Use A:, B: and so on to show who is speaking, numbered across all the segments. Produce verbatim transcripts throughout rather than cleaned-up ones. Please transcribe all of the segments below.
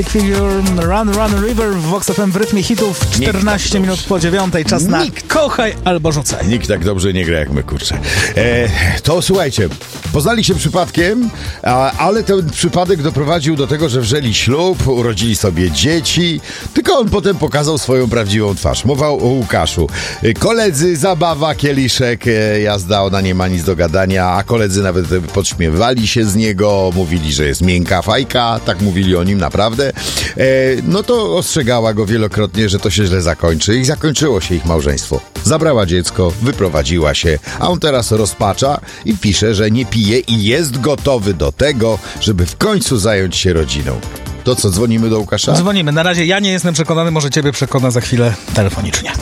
A: Figure, Run Run River w Vox F M w rytmie hitów. czternaście minut po dziewiątej. Czas na
B: Nikt.
A: kochaj albo rzucaj.
B: Nikt tak dobrze nie gra jak my, kurczę. E, to słuchajcie, poznali się przypadkiem, a, ale ten przypadek doprowadził do tego, że wzięli ślub, urodzili sobie dzieci, tylko on potem pokazał swoją prawdziwą twarz. Mowa o Łukaszu. E, koledzy, zabawa, kieliszek, e, jazda, ona nie ma nic do gadania, a koledzy nawet podśmiewali się z niego, mówili, że jest miękka fajka, tak mówili o nim naprawdę. E, no to ostrzegała go wielokrotnie, że to się źle zakończy i zakończyło się ich małżeństwo. Zabrała dziecko, wyprowadziła się, a on teraz rozpacza i pisze, że nie pije i jest gotowy do tego, żeby w końcu zająć się rodziną. To co, dzwonimy do Łukasza?
A: Dzwonimy. Na razie ja nie jestem przekonany, może ciebie przekona za chwilę telefonicznie.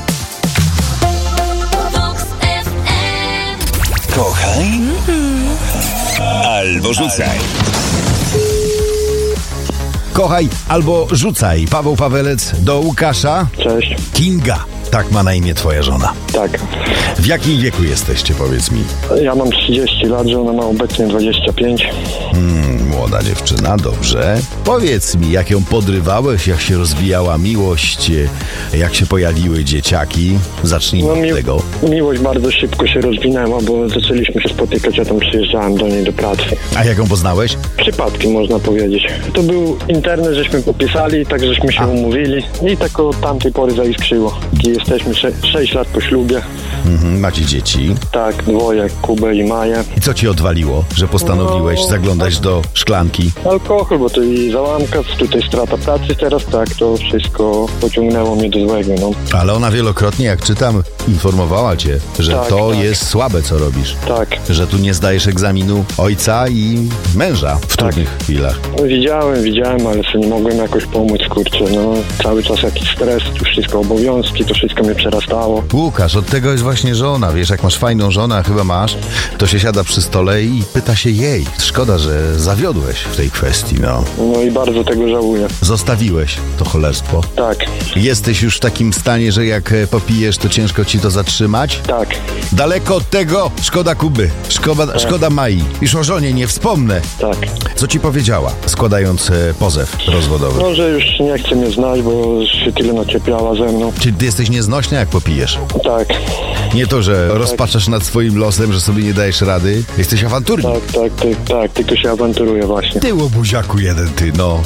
C: Kochaj albo rzucaj.
B: Kochaj albo rzucaj. Paweł Pawelec do Łukasza.
D: Cześć.
B: Kinga. Tak ma na imię twoja żona.
D: Tak.
B: W jakim wieku jesteście, powiedz mi?
D: Ja mam trzydzieści lat, żona ma obecnie dwadzieścia pięć.
B: Hmm, młoda dziewczyna, dobrze. Powiedz mi, jak ją podrywałeś, jak się rozwijała miłość, jak się pojawiły dzieciaki? Zacznijmy
D: No,
B: od
D: mi-
B: tego.
D: Miłość bardzo szybko się rozwinęła, bo zaczęliśmy się spotykać, ja tam przyjeżdżałem do niej do pracy.
B: A jak ją poznałeś?
D: Przypadkiem można powiedzieć. To był internet, żeśmy popisali, tak żeśmy się
B: A.
D: umówili i tak od tamtej pory zaiskrzyło. I jesteśmy sze- sześć lat po ślubie.
B: Mhm, macie dzieci.
D: Tak, dwoje, Kubę i Maję.
B: I co ci odwaliło, że postanowiłeś
D: No.
B: zaglądać do szklanki?
D: Alkohol, bo to i załamka, tutaj strata pracy teraz, tak, to wszystko pociągnęło mnie do złego, no.
B: Ale ona wielokrotnie, jak czytam, informowała cię, że
D: Tak,
B: to
D: tak.
B: jest słabe, co robisz.
D: Tak.
B: Że tu nie zdajesz egzaminu ojca i męża w trudnych chwilach.
D: No, widziałem, widziałem, ale sobie nie mogłem jakoś pomóc, kurczę, no. Cały czas jakiś stres, tu wszystko obowiązki, to wszystko mnie przerastało.
B: Łukasz, od tego jest właśnie żona. Wiesz, jak masz fajną żonę, a chyba masz, to się siada przy stole i pyta się jej. Szkoda, że zawiodłeś w tej kwestii, no.
D: No i bardzo tego żałuję.
B: Zostawiłeś to cholerstwo.
D: Tak,
B: Jesteś już w takim stanie, że jak e, popijesz, to ciężko ci to zatrzymać?
D: tak,
B: Daleko od tego, szkoda Kuby, szkoda, szkoda Mai. Już o żonie nie wspomnę.
D: tak.
B: Co ci powiedziała, składając e, pozew rozwodowy?
D: No, że już nie chce mnie znać, bo się tyle naciepiała ze mną.
B: Czy ty jesteś nieznośny, jak popijesz?
D: Tak,
B: Nie to, że rozpaczasz nad swoim losem, że sobie nie dajesz rady. Jesteś awanturnik.
D: tak, tak, tak, tak, tylko się awanturuję właśnie.
B: Ty łobuziaku jeden, ty, no.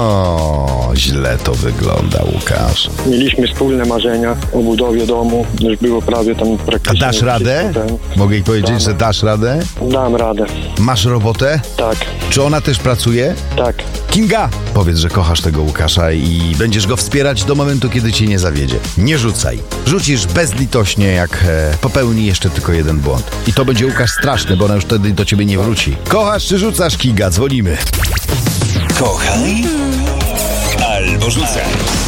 B: No, źle to wygląda, Łukasz.
D: Mieliśmy wspólne marzenia o budowie domu, już było prawie tam
B: A
D: praktycznie...
B: dasz radę?
D: Ten.
B: Mogę jej powiedzieć,
D: Dam.
B: że dasz radę?
D: Dam radę,
B: Masz robotę?
D: tak,
B: Czy ona też pracuje?
D: tak.
B: Kinga! Powiedz, że kochasz tego Łukasza i będziesz go wspierać do momentu, kiedy cię nie zawiedzie. Nie rzucaj. Rzucisz bezlitośnie, jak e, popełni jeszcze tylko jeden błąd. I to będzie Łukasz straszny, bo ona już wtedy do ciebie nie wróci. Kochasz czy rzucasz, Kinga? Dzwonimy.
C: Kochaj albo rzucaj.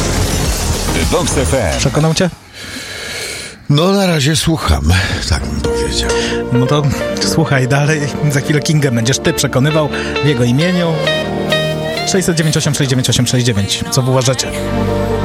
C: Vox F M.
A: Przekonał cię?
B: No na razie słucham, tak bym powiedział.
A: No to słuchaj dalej. Za chwilę Kingę będziesz ty przekonywał w jego imieniu. sześć dziewięć osiem sześć dziewięć osiem sześć dziewięć. Co wy uważacie?